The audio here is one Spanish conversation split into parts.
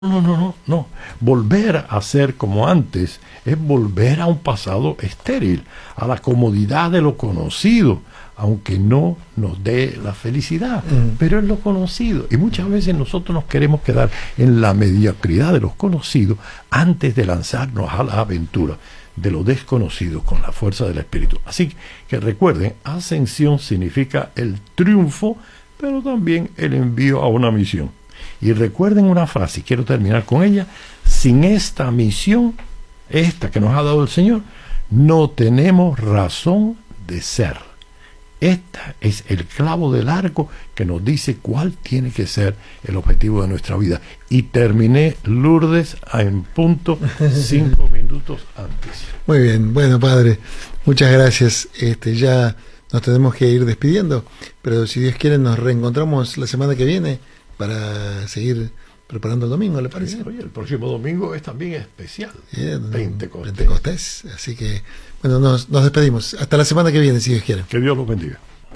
No. Volver a ser como antes es volver a un pasado estéril, a la comodidad de lo conocido, aunque no nos dé la felicidad, pero es lo conocido. Y muchas veces nosotros nos queremos quedar en la mediocridad de los conocidos antes de lanzarnos a la aventura de lo desconocido con la fuerza del Espíritu. Así que recuerden, ascensión significa el triunfo, pero también el envío a una misión. Y recuerden una frase, y quiero terminar con ella: sin esta misión, esta que nos ha dado el Señor, no tenemos razón de ser. Esta es el clavo del arco que nos dice cuál tiene que ser el objetivo de nuestra vida. Y terminé, Lourdes, en punto 5 minutos antes. Muy bien, bueno, padre, muchas gracias. Ya nos tenemos que ir despidiendo, pero si Dios quiere nos reencontramos la semana que viene para seguir preparando el domingo, ¿le parece? Oye, el próximo domingo es también especial. Pentecostés. Así que, bueno, nos despedimos. Hasta la semana que viene, si Dios quiere. Que Dios los bendiga.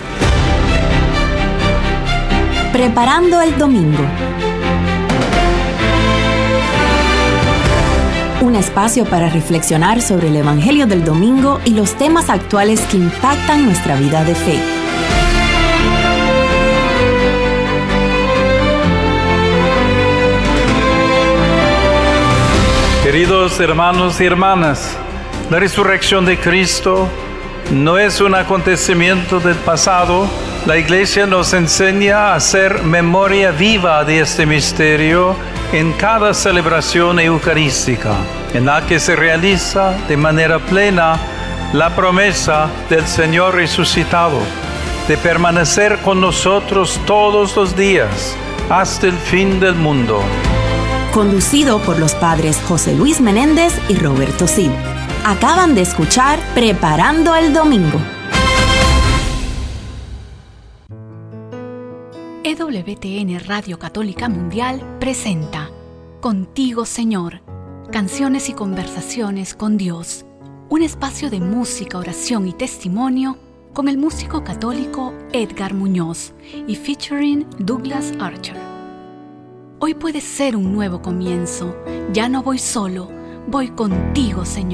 Preparando el domingo. Un espacio para reflexionar sobre el Evangelio del domingo y los temas actuales que impactan nuestra vida de fe. Queridos hermanos y hermanas, la resurrección de Cristo no es un acontecimiento del pasado. La Iglesia nos enseña a hacer memoria viva de este misterio en cada celebración eucarística, en la que se realiza de manera plena la promesa del Señor resucitado de permanecer con nosotros todos los días hasta el fin del mundo. Conducido por los padres José Luis Menéndez y Roberto Cid. Acaban de escuchar Preparando el Domingo. EWTN Radio Católica Mundial presenta Contigo, Señor, canciones y conversaciones con Dios. Un espacio de música, oración y testimonio con el músico católico Edgar Muñoz y featuring Douglas Archer. Hoy puede ser un nuevo comienzo. Ya no voy solo, voy contigo, Señor.